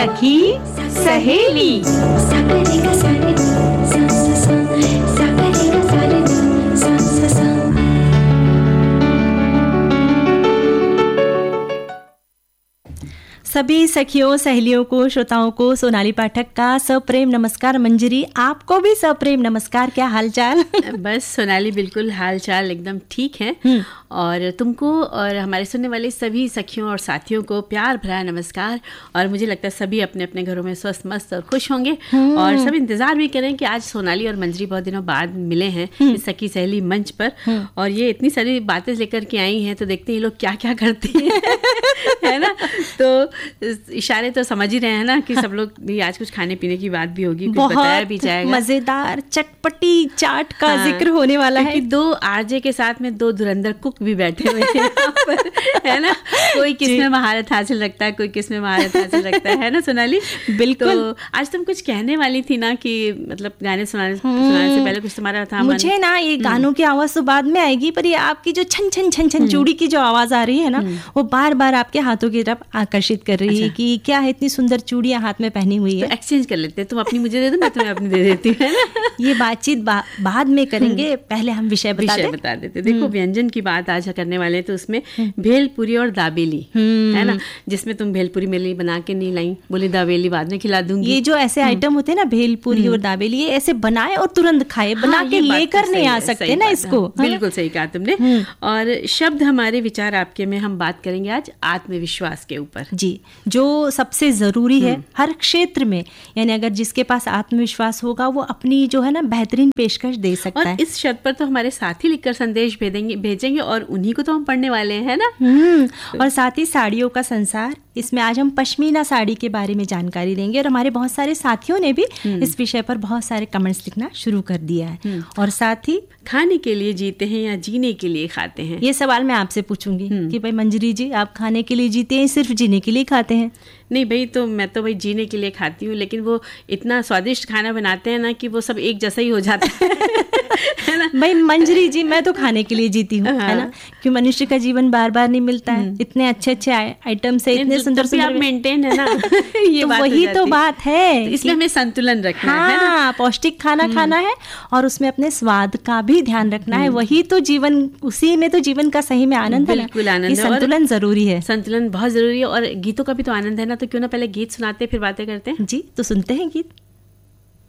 सखी सहेली। सभी सखियों सहेलियों को, श्रोताओं को सोनाली पाठक का सप्रेम नमस्कार। मंजरी, आपको भी सप्रेम नमस्कार। क्या हालचाल? बस सोनाली, बिल्कुल हालचाल एकदम ठीक है। और तुमको और हमारे सुनने वाले सभी सखियों और साथियों को प्यार भरा नमस्कार। और मुझे लगता है सभी अपने अपने घरों में स्वस्थ मस्त और खुश होंगे और सब इंतजार भी करें कि आज सोनाली और मंजरी बहुत दिनों बाद मिले हैं इस सखी सहेली मंच पर। और ये इतनी सारी बातें लेकर के आई हैं, तो देखते हैं ये लोग क्या क्या करती हैं है ना। तो इशारे तो समझ ही रहे हैं ना कि सब लोग भी आज कुछ खाने पीने की बात भी होगी, कुछ बताया भी जाएगा। मजेदार चटपटी चाट का जिक्र होने वाला है। दो आरजे के साथ में दो धुरंधर कुक भी बैठे हुए हैं यहाँ पर, है ना। कोई किसमें महारत हासिल रखता है, कोई किसमें महारत हासिल रखता है ना सोनाली। बिल्कुल। तो आज तुम कुछ कहने वाली थी ना कि मतलब गाने सुनाने से पहले कुछ तुम्हारा था। मुझे ना ये गानों की आवाज तो बाद में आएगी, पर ये आपकी जो छन छन छन छन चूड़ी की जो आवाज आ रही है ना, वो बार बार आपके हाथों की तरफ आकर्षित कर रही है कि क्या है, इतनी सुंदर चूड़ियां हाथ में पहनी हुई है। तो एक्सचेंज कर लेते हैं, तुम अपनी मुझे दे दो, मैं तुम्हें अपनी दे देती हूँ, है ना। ये बातचीत बाद में करेंगे, पहले हम विषय बता देते। देखो, व्यंजन की बात आज करने वाले, तो उसमें भेलपुरी और दाबेली, है ना। जिसमें तुम भेलपुरी मेरे लिए बना के नहीं लाई, बोली दाबेली बाद में खिला दूंगी। ये जो ऐसे आइटम होते हैं ना, भेलपुरी और दाबेली, ये ऐसे बनाए और तुरंत खाए, बना के लेकर नहीं आ सकते ना इसको। बिल्कुल सही कहा तुमने। और शब्द हमारे विचार आपके में हम बात करेंगे आज आत्मविश्वास के ऊपर। जी, जो सबसे जरूरी है हर क्षेत्र में, यानी अगर जिसके पास आत्मविश्वास होगा वो अपनी जो है ना बेहतरीन पेशकश दे सकता है। और इस शब्द पर तो हमारे साथी लिखकर संदेश भेजेंगे और उन्हीं को तो हम पढ़ने वाले हैं ना। और साथ ही साड़ियों का संसार, इसमें आज हम पश्मीना साड़ी के बारे में जानकारी देंगे। और हमारे बहुत सारे साथियों ने भी इस विषय पर बहुत सारे कमेंट्स लिखना शुरू कर दिया है। और साथ ही खाने के लिए जीते हैं या जीने के लिए खाते हैं, ये सवाल मैं आपसे पूछूंगी कि भाई मंजरी जी, आप खाने के लिए जीते हैं, सिर्फ जीने के लिए खाते हैं? नहीं भाई, तो मैं तो भाई जीने के लिए खाती हूँ, लेकिन वो इतना स्वादिष्ट खाना बनाते हैं ना कि वो सब एक जैसा ही हो जाता है ना। भाई मंजरी जी, मैं तो खाने के लिए जीती हूँ, है ना, कि मनुष्य का जीवन बार बार नहीं मिलता है। इतने अच्छे अच्छे आइटम से, इतने सुंदर सुंदर, आप मेंटेन है ना। ये तो वही तो बात है, इसमें हमें संतुलन रखना है ना। पौष्टिक खाना खाना है और उसमें अपने स्वाद का भी ध्यान रखना है। वही तो जीवन, उसी में तो जीवन का सही में आनंद है। बिल्कुल आनंद है, संतुलन जरूरी है। संतुलन बहुत जरूरी है। और गीतों का भी तो आनंद है ना। तो क्यों ना पहले गीत सुनाते फिर बातें करते हैं। जी, तो सुनते हैं गीत।